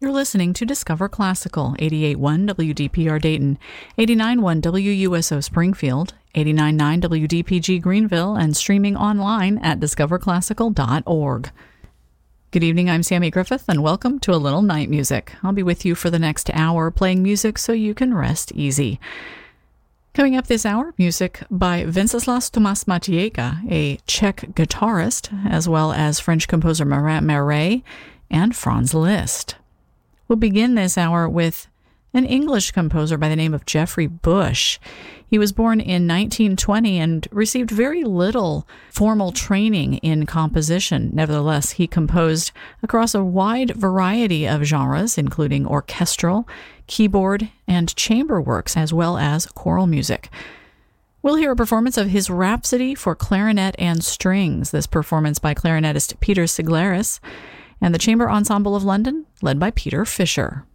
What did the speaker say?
You're listening to Discover Classical, 88.1 WDPR Dayton, 89.1 WUSO Springfield, 89.9 WDPG Greenville, and streaming online at discoverclassical.org. Good evening, I'm Sammy Griffith, and welcome to A Little Night Music. I'll be with you for the next hour playing music so you can rest easy. Coming up this hour, music by Wenceslas Tomáš Matějka, a Czech guitarist, as well as French composer Marat Marais and Franz Liszt. We'll begin this hour with an English composer by the name of Geoffrey Bush. He was born in 1920 and received very little formal training in composition. Nevertheless, he composed across a wide variety of genres, including orchestral, keyboard, and chamber works, as well as choral music. We'll hear a performance of his Rhapsody for Clarinet and Strings, this performance by clarinetist Peter Siglaris, and the Chamber Ensemble of London, led by Peter Fisher.